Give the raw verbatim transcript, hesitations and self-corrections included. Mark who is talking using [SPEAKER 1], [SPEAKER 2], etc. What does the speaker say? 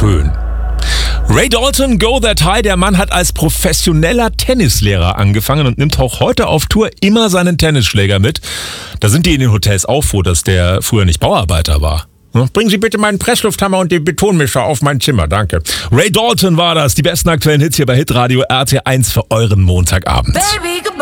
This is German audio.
[SPEAKER 1] schön. Ray Dalton, Go That High, der Mann hat als professioneller Tennislehrer angefangen und nimmt auch heute auf Tour immer seinen Tennisschläger mit. Da sind die in den Hotels auch froh, dass der früher nicht Bauarbeiter war. Bringen Sie bitte meinen Presslufthammer und den Betonmischer auf mein Zimmer, danke. Ray Dalton war das, die besten aktuellen Hits hier bei Hitradio R T eins für euren Montagabend. Baby,